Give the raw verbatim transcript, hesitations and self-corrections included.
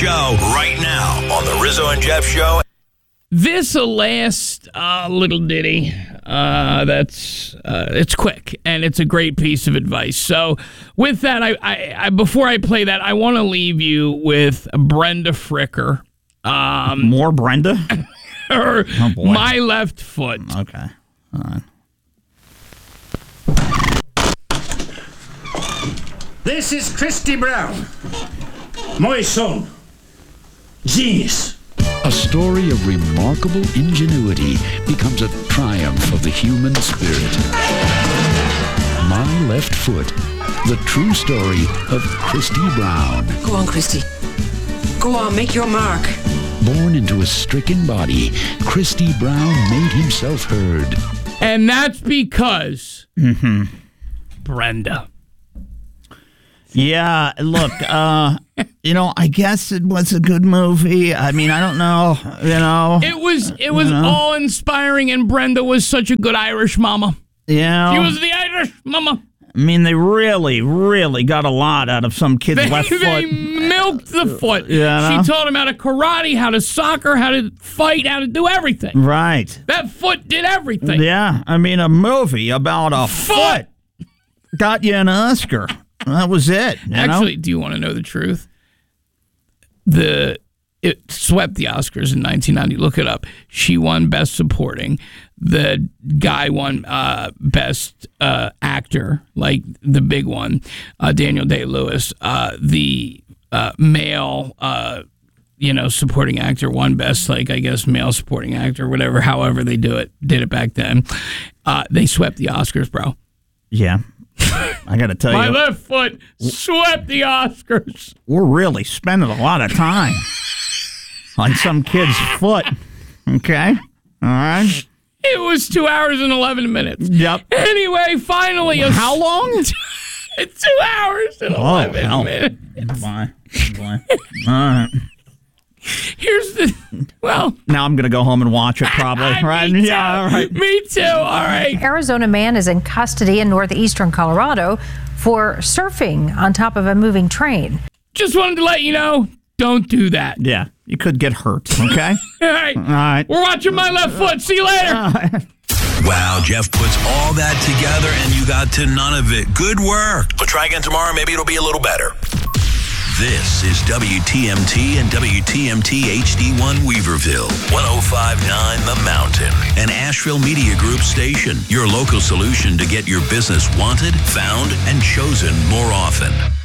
show right now on the Rizzo and Jeff Show. This last uh, little ditty, uh, that's uh, it's quick and it's a great piece of advice. So, with that, I, I, I before I play that, I want to leave you with Brenda Fricker. Um, More Brenda? her, oh boy. My Left Foot. Okay. All right. This is Christy Brown, my son. Genius. A story of remarkable ingenuity becomes a triumph of the human spirit. My Left Foot, the true story of Christy Brown. Go on, Christy. Go on, make your mark. Born into a stricken body, Christy Brown made himself heard. And that's because Mm-hmm. Brenda. Yeah, look, uh, you know, I guess it was a good movie. I mean, I don't know, you know. It was it was you know? awe-inspiring, and Brenda was such a good Irish mama. Yeah. She was the Irish mama. I mean, they really, really got a lot out of some kid's They, left they foot. milked the foot. Yeah. She taught him how to karate, how to soccer, how to fight, how to do everything. Right. That foot did everything. Yeah. I mean, a movie about a foot, foot got you an Oscar. That was it. You Actually, know? do you want to know the truth? The it swept the Oscars in nineteen ninety. Look it up. She won Best Supporting. The guy won uh, Best uh, Actor, like the big one, uh, Daniel Day-Lewis. Uh, the uh, male, uh, you know, supporting actor won Best, like I guess male supporting actor, whatever. However they do it, did it back then. Uh, they swept the Oscars, bro. Yeah. I got to tell My you. left foot swept the Oscars. We're really spending a lot of time on some kid's foot. Okay? All right? It was two hours and eleven minutes. Yep. Anyway, finally. A How long? two hours and Oh, eleven hell. minutes. Bye. Bye. All right. Here's the, well. Now I'm going to go home and watch it probably. I, right? me too. Yeah, all right. Me too. All right. Arizona man is in custody in northeastern Colorado for surfing on top of a moving train. Just wanted to let you know, don't do that. Yeah, you could get hurt, okay? All right. All right. We're watching My Left Foot. See you later. Wow, Jeff puts all that together and you got to none of it. Good work. But try again tomorrow. Maybe it'll be a little better. This is W T M T and W T M T H D one Weaverville, one oh five point nine The Mountain, an Asheville Media Group station, your local solution to get your business wanted, found, and chosen more often.